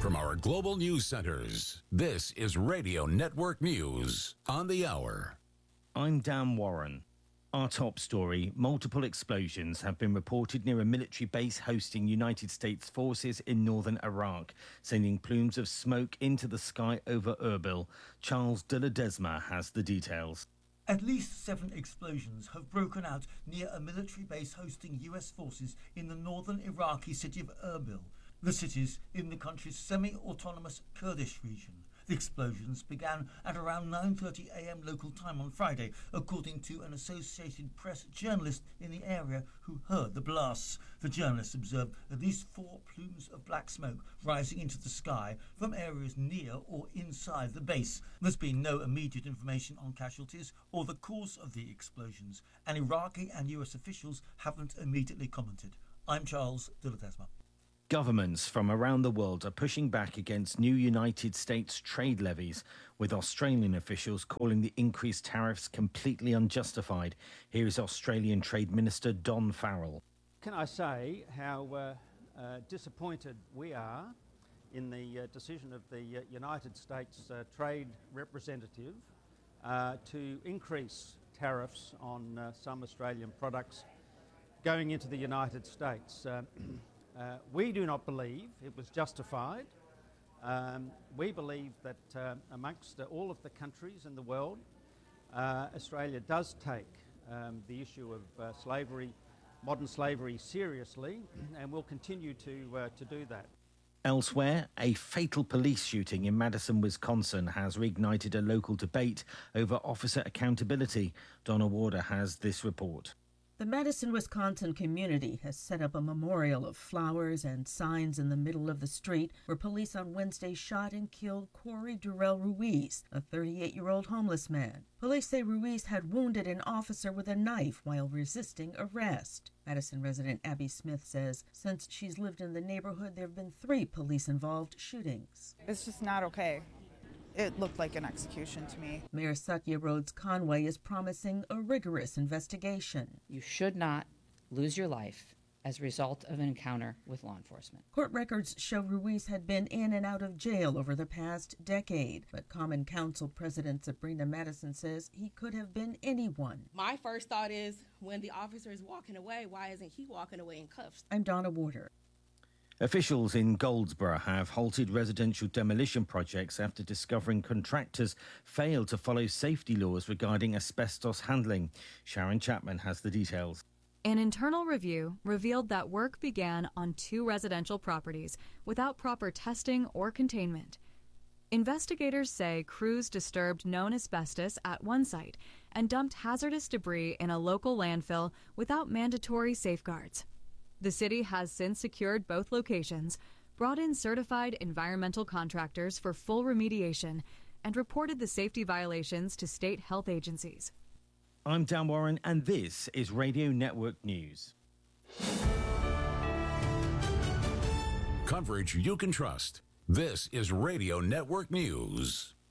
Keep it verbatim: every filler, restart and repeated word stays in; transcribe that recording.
From our global news centers, this is Radio Network News on the hour. I'm Dan Warren. Our top story, multiple explosions have been reported near a military base hosting United States forces in northern Iraq, sending plumes of smoke into the sky over Erbil. Charles de Ledesma has the details. At least seven explosions have broken out near a military base hosting U S forces in the northern Iraqi city of Erbil. The city's in the country's semi-autonomous Kurdish region. The explosions began at around nine thirty a.m. local time on Friday, according to an Associated Press journalist in the area who heard the blasts. The journalist observed at least four plumes of black smoke rising into the sky from areas near or inside the base. There's been no immediate information on casualties or the cause of the explosions, and Iraqi and U S officials haven't immediately commented. I'm Charles de Ledesma. Governments from around the world are pushing back against new United States trade levies, with Australian officials calling the increased tariffs completely unjustified. Here is Australian Trade Minister Don Farrell. Can I say how uh, uh, disappointed we are in the uh, decision of the uh, United States uh, Trade Representative uh, to increase tariffs on uh, some Australian products going into the United States. Uh, Uh, we do not believe it was justified. Um, we believe that uh, amongst uh, all of the countries in the world, uh, Australia does take um, the issue of uh, slavery, modern slavery, seriously, and will continue to uh, to do that. Elsewhere, a fatal police shooting in Madison, Wisconsin has reignited a local debate over officer accountability. Donna Warder has this report. The Madison, Wisconsin community has set up a memorial of flowers and signs in the middle of the street where police on Wednesday shot and killed Corey Durrell Ruiz, a thirty-eight-year-old homeless man. Police say Ruiz had wounded an officer with a knife while resisting arrest. Madison resident Abby Smith says since she's lived in the neighborhood, there have been three police-involved shootings. It's just not okay. It looked like an execution to me. Mayor Satya Rhodes Conway is promising a rigorous investigation. You should not lose your life as a result of an encounter with law enforcement. Court records show Ruiz had been in and out of jail over the past decade, but Common Council President Sabrina Madison says he could have been anyone. My first thought is, when the officer is walking away, why isn't he walking away in cuffs? I'm Donna Warder. Officials in Goldsboro have halted residential demolition projects after discovering contractors failed to follow safety laws regarding asbestos handling. Sharon Chapman has the details. An internal review revealed that work began on two residential properties without proper testing or containment. Investigators say crews disturbed known asbestos at one site and dumped hazardous debris in a local landfill without mandatory safeguards. The city has since secured both locations, brought in certified environmental contractors for full remediation, and reported the safety violations to state health agencies. I'm Dan Warren, and this is Radio Network News. Coverage you can trust. This is Radio Network News.